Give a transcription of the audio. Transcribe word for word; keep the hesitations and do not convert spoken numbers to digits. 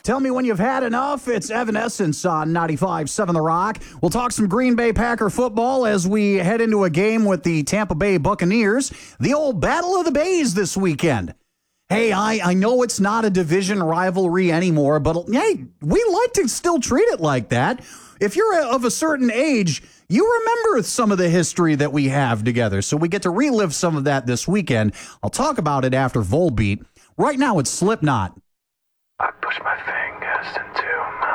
Tell me when you've had enough. It's Evanescence on ninety-five point seven The Rock. We'll talk some Green Bay Packer football as we head into a game with the Tampa Bay Buccaneers. The old Battle of the Bays this weekend. Hey, I, I know it's not a division rivalry anymore, but hey, we like to still treat it like that. If you're of a certain age, you remember some of the history that we have together, so we get to relive some of that this weekend. I'll talk about it after Volbeat. Right now, it's Slipknot. I push my fingers into